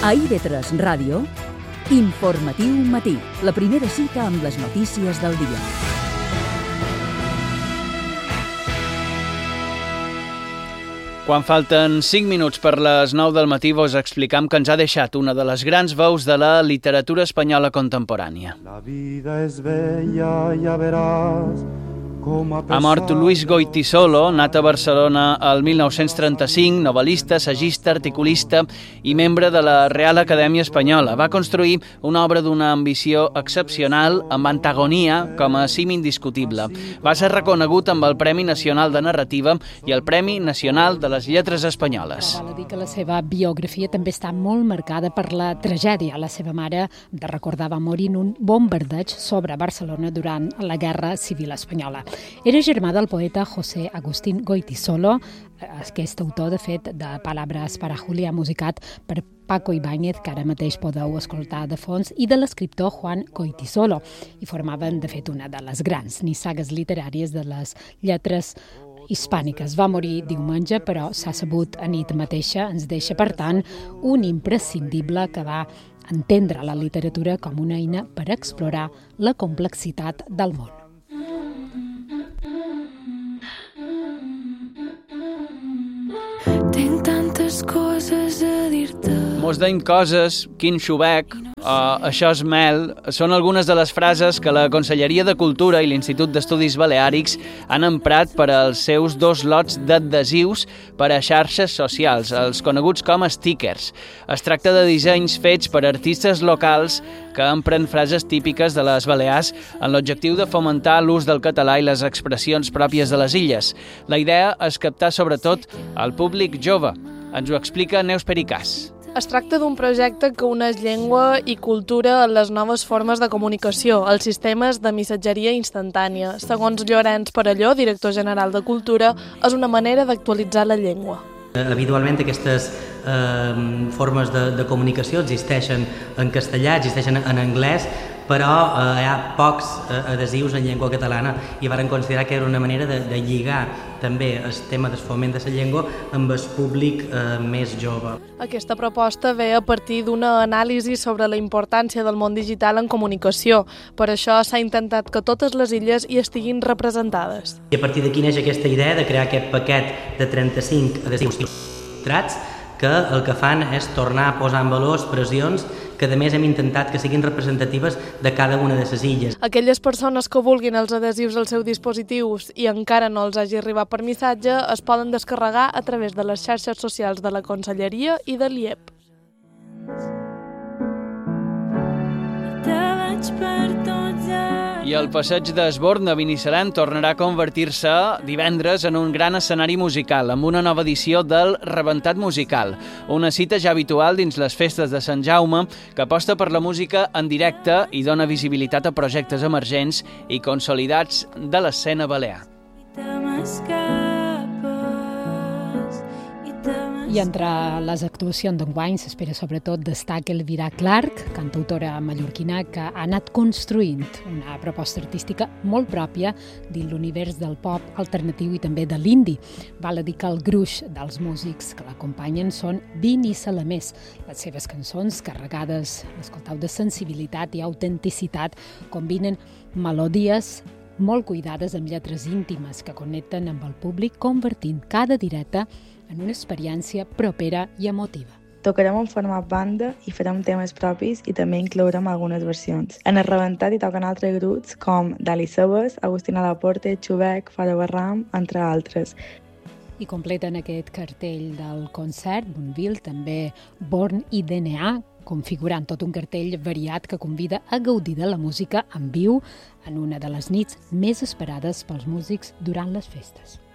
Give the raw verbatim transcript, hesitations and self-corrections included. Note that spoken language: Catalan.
A I V tres Ràdio, Informatiu Matí, la primera cita amb les notícies del dia. Quan falten cinc minuts per les nou del matí, vos explicam que ens ha deixat una de les grans veus de la literatura espanyola contemporània. La vida és bella, ja veràs. Ha mort Luis Goytisolo, nat a Barcelona el mil nou-cents trenta-cinc, novel·lista, assagista, articulista i membre de la Real Acadèmia Espanyola. Va construir una obra d'una ambició excepcional, amb Antagonia com a cim indiscutible. Va ser reconegut amb el Premi Nacional de Narrativa i el Premi Nacional de les Lletres Espanyoles. Val a dir que la seva biografia també està molt marcada per la tragèdia. La seva mare, de recordar, va morir en un bombardeig sobre Barcelona durant la Guerra Civil Espanyola. Era germà del poeta José Agustín Goytisolo, aquest autor, de fet, de Palabras para Julia, musicat per Paco Ibáñez, que ara mateix podeu escoltar de fons, i de l'escriptor Juan Goytisolo, i formaven, de fet, una de les grans nissagues literàries de les lletres hispàniques. Va morir diumenge, però s'ha sabut a nit mateixa. Ens deixa, per tant, un imprescindible que va entendre la literatura com una eina per explorar la complexitat del món. Tinc tantes coses a dir-te. Mos deim coses, quin xubec, uh, això és mel, són algunes de les frases que la Conselleria de Cultura i l'Institut d'Estudis Baleàrics han emprat per als seus dos lots d'adhesius per a xarxes socials, els coneguts com a stickers. Es tracta de dissenys fets per artistes locals que empren frases típiques de les Balears en l'objectiu de fomentar l'ús del català i les expressions pròpies de les illes. La idea és captar sobretot el públic jove. Ens ho explica Neus Pericàs. Es tracta d'un projecte que uneix llengua i cultura en les noves formes de comunicació, els sistemes de missatgeria instantània. Segons Llorenç Perelló, director general de Cultura, és una manera d'actualitzar la llengua. Habitualment aquestes eh, formes de, de comunicació existeixen en castellà, existeixen en anglès, però eh, hi ha pocs eh, adhesius en llengua catalana i varen considerar que era una manera de, de lligar també el tema del foment de la llengua amb el públic eh, més jove. Aquesta proposta ve a partir d'una anàlisi sobre la importància del món digital en comunicació. Per això s'ha intentat que totes les illes hi estiguin representades. I a partir d'aquí neix aquesta idea de crear aquest paquet de trenta-cinc adhesius il·lustrats que el que fan és tornar a posar en valor expressions que a més hem intentat que siguin representatives de cada una de les illes. Aquelles persones que vulguin els adhesius als seus dispositius i encara no els hagi arribat per missatge es poden descarregar a través de les xarxes socials de la Conselleria i de l'I E P. I el passeig d'Esborn a Binissalem tornarà a convertir-se divendres en un gran escenari musical, amb una nova edició del Rebentat Musical, una cita ja habitual dins les festes de Sant Jaume que aposta per la música en directe i dona visibilitat a projectes emergents i consolidats de l'escena balear. I entre les actuacions d'enguany s'espera sobretot destaca Elvira Clark, cantautora mallorquina que ha anat construint una proposta artística molt pròpia dins l'univers del pop alternatiu i també de l'indie. Val a dir que el gruix dels músics que l'acompanyen són binissalemers. Les seves cançons, carregades, escoltau, de sensibilitat i autenticitat, combinen melodies molt cuidades amb lletres íntimes que connecten amb el públic, convertint cada direta en una experiència propera i emotiva. Tocarem en format banda i farem temes propis i també inclourem algunes versions. En el Rebentat hi toquen altres grups com Dali Sebes, Agustina Laporte, Xubec, Fara Barram, entre altres. I completen aquest cartell del concert Bonville també Born i D N A, configurant tot un cartell variat que convida a gaudir de la música en viu en una de les nits més esperades pels músics durant les festes.